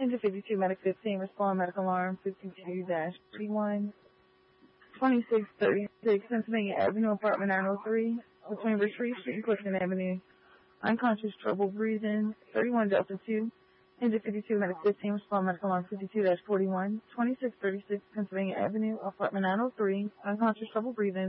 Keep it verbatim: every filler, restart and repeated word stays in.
Engine fifty-two, Medic fifteen, respond medical alarm fifty-two dash forty-one. twenty-six thirty-six, Pennsylvania Avenue, apartment nine oh three, between Retreat Street and Clifton Avenue. Unconscious, trouble breathing, thirty-one Delta two. Engine fifty-two, Medic fifteen, respond medical alarm fifty-two dash forty-one. twenty-six thirty-six, Pennsylvania Avenue, apartment nine oh three, unconscious, trouble breathing.